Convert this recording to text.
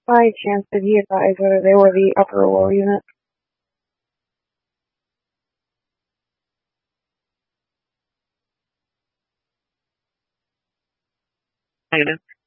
By chance, did he advise whether they were the upper or lower unit? Negative.